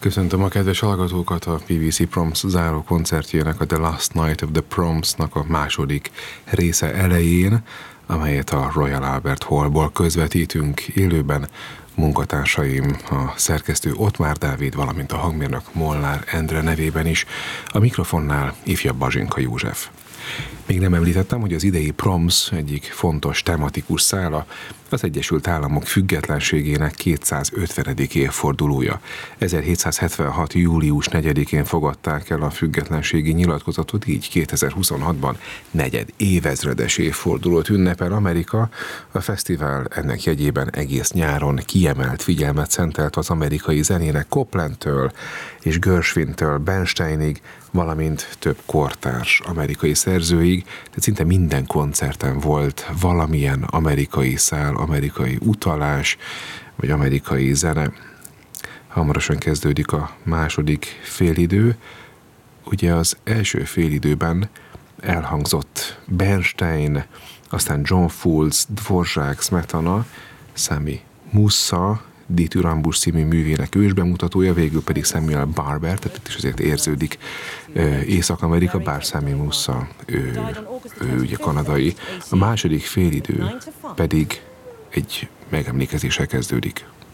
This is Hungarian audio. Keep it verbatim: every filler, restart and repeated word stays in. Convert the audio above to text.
Köszöntöm a kedves hallgatókat a pé vé cé Proms záró koncertjének, a The Last Night of the Proms-nak a második része elején, amelyet a Royal Albert Hallból közvetítünk élőben. Munkatársaim, a szerkesztő Ottmár Dávid, valamint a hangmérnök Molnár Endre nevében is, a mikrofonnál ifjabb Bazsinka József. Még nem említettem, hogy az idei Proms egyik fontos tematikus szála az Egyesült Államok függetlenségének kétszázötvenedik évfordulója. ezerhétszázhetvenhat. július negyedikén fogadták el a függetlenségi nyilatkozatot, így kétezer-huszonhatban negyed évezredes évfordulót ünnepel Amerika. A fesztivál ennek jegyében egész nyáron kiemelt figyelmet szentelt az amerikai zenének Coplandtől és Gershwintől Bernsteinig, valamint több kortárs amerikai szerzőig, tehát szinte minden koncerten volt valamilyen amerikai szál, amerikai utalás, vagy amerikai zene. Hamarosan kezdődik a második félidő. Ugye az első félidőben elhangzott Bernstein, aztán John Fowles, Dvorak, Smetana, Sami Musa, Dithyrambusz című művének ősbemutatója, végül pedig Samuel Barber, tehát itt is azért érződik Észak-Amerika, bár Sami Musa, ő, ő ugye kanadai. A második félidő pedig egy megemlékezéssel kezdődik.